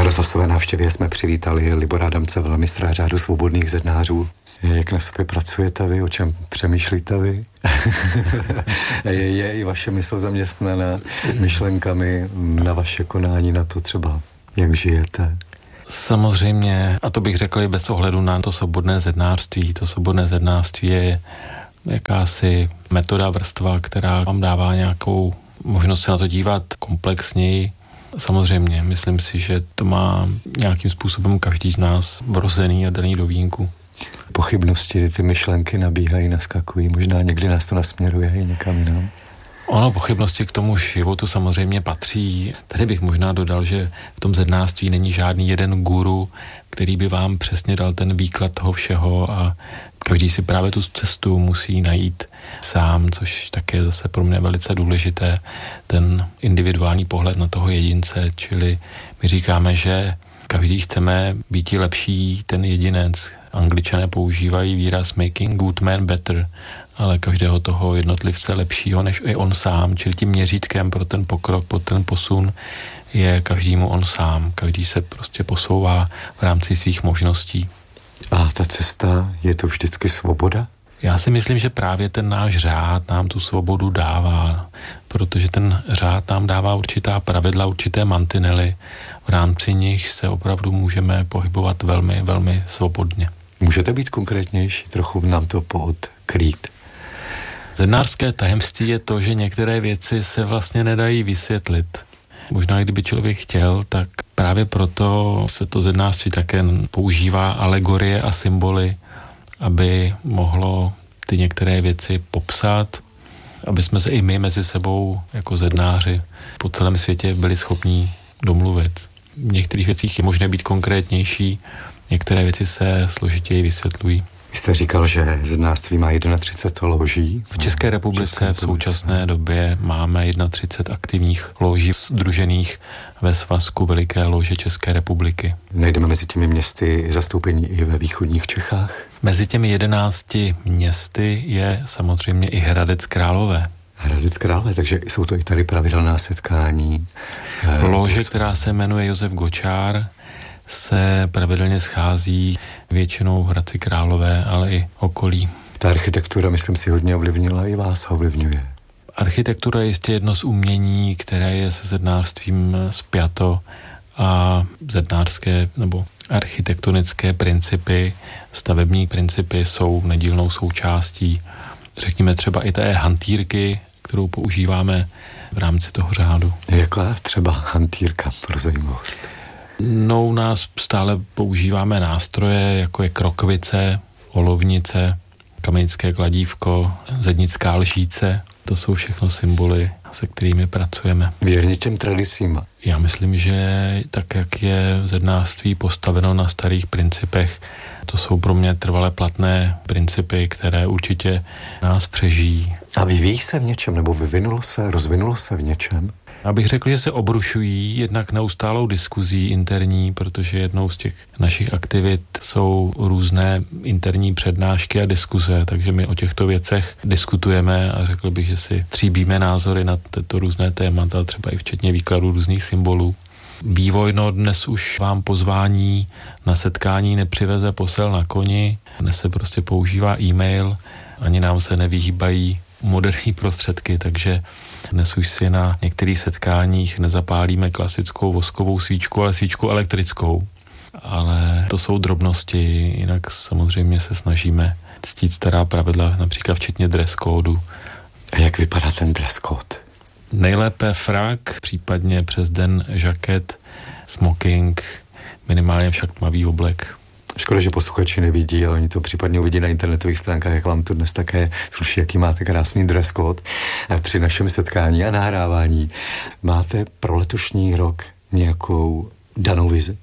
rozhlasové návštěvě jsme přivítali Libora Adamce, velmistra řádu svobodných zednářů. Jak na sobě pracujete vy, o čem přemýšlíte vy? je i vaše mysl zaměstnaná myšlenkami na vaše konání, na to třeba, jak žijete? Samozřejmě, a to bych řekl i bez ohledu na to svobodné zednářství. To svobodné zednářství je jakási metoda, vrstva, která vám dává nějakou možnost se na to dívat komplexněji. Samozřejmě, myslím si, že to má nějakým způsobem každý z nás vrozený a daný do vínku. Pochybnosti, ty myšlenky nabíhají, naskakují, možná někdy nás to nasměruje i někam jinam. Ono, pochybnosti k tomu životu samozřejmě patří. Tady bych možná dodal, že v tom zednářství není žádný jeden guru, který by vám přesně dal ten výklad toho všeho a každý si právě tu cestu musí najít sám, což také je zase pro mě velice důležité, ten individuální pohled na toho jedince, čili my říkáme, že každý chceme být lepší ten jedinec. Angličané používají výraz making good man better, ale každého toho jednotlivce lepšího než i on sám, čili tím měřítkem pro ten pokrok, pro ten posun je každému on sám. Každý se prostě posouvá v rámci svých možností. A ta cesta, je to vždycky svoboda? Já si myslím, že právě ten náš řád nám tu svobodu dává, protože ten řád nám dává určitá pravidla, určité mantinely, v rámci nich se opravdu můžeme pohybovat velmi, velmi svobodně. Můžete být konkrétnější, trochu nám to poodkrýt? Zednářské tajemství je to, že některé věci se vlastně nedají vysvětlit. Možná, kdyby člověk chtěl, tak právě proto se to zednářství také používá alegorie a symboly, aby mohlo ty některé věci popsat, aby jsme se i my mezi sebou jako zednáři po celém světě byli schopní domluvit. V některých věcích je možné být konkrétnější, některé věci se složitěji vysvětlují. Vy jste říkal, že zednářství má 31 loží. V České republice v současné době máme 31 aktivních loží sdružených ve svazku Veliké lože České republiky. Najdeme mezi těmi městy zastoupení i ve východních Čechách? Mezi těmi 11 městy je samozřejmě i Hradec Králové. Hradec Králové, takže jsou to i tady pravidelná setkání. Lože, která se jmenuje Josef Gočár, se pravidelně schází většinou v Hradci Králové, ale i okolí. Ta architektura, myslím si, hodně ovlivnila i vás ovlivňuje. Architektura je jistě jedno z umění, které je se zednářstvím spjato a zednářské nebo architektonické principy, stavební principy jsou nedílnou součástí, řekněme třeba i té hantýrky, kterou používáme v rámci toho řádu. Jaká třeba hantýrka, pro zajímavost? No, u nás stále používáme nástroje, jako je krokvice, olovnice, kamenické kladívko, zednická lžíce. To jsou všechno symboly, se kterými pracujeme. Věrně těm tradicím. Já myslím, že tak, jak je zednářství postaveno na starých principech, to jsou pro mě trvale platné principy, které určitě nás přežijí. A vyvíjí se v něčem, nebo rozvinulo se v něčem? Abych řekl, že se obrušují jednak neustálou diskuzí interní, protože jednou z těch našich aktivit jsou různé interní přednášky a diskuze, takže my o těchto věcech diskutujeme a řekl bych, že si tříbíme názory na tyto různé témata, třeba i včetně výkladu různých symbolů. Vývoj, dnes už vám pozvání na setkání nepřiveze posel na koni, dnes se prostě používá e-mail, ani nám se nevyhýbají moderní prostředky, takže dnes už si na některých setkáních nezapálíme klasickou voskovou svíčku, ale svíčku elektrickou. Ale to jsou drobnosti, jinak samozřejmě se snažíme ctít stará pravidla, například včetně dress kódu. A jak vypadá ten dress kód? Nejlépe frak, případně přes den žaket, smoking, minimálně však tmavý oblek. Škoda, že posluchači nevidí, ale oni to případně uvidí na internetových stránkách, jak vám to dnes také sluší, jaký máte krásný dress code. Při našem setkání a nahrávání máte pro letošní rok nějakou danou vizi?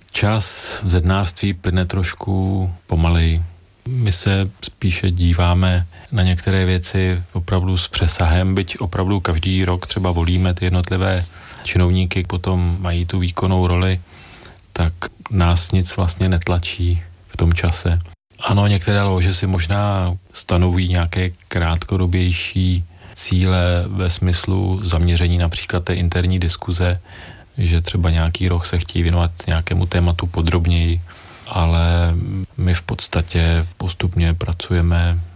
Čas v zednářství plyne trošku pomaleji. My se spíše díváme na některé věci opravdu s přesahem, byť opravdu každý rok třeba volíme ty jednotlivé činovníky, potom mají tu výkonnou roli, tak nás nic vlastně netlačí v tom čase. Ano, některé lože si možná stanovují nějaké krátkodobější cíle ve smyslu zaměření například té interní diskuze, že třeba nějaký rok se chtějí věnovat nějakému tématu podrobněji, ale my v podstatě postupně pracujeme